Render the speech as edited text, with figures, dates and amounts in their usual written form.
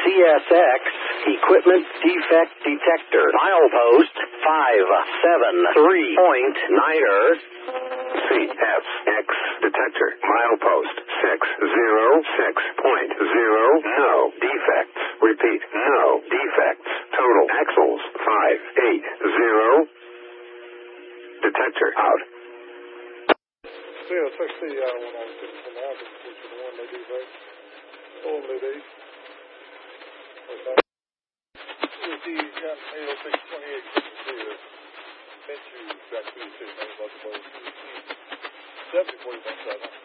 CSX equipment defect detector. Milepost 573.9er. CSX detector. Milepost 606.0. No defects. Repeat. No defects. Total axles 580. Detector out. CSX the one on the one they do right. Normally they the got AO628 meant you back to the city about the boat 7041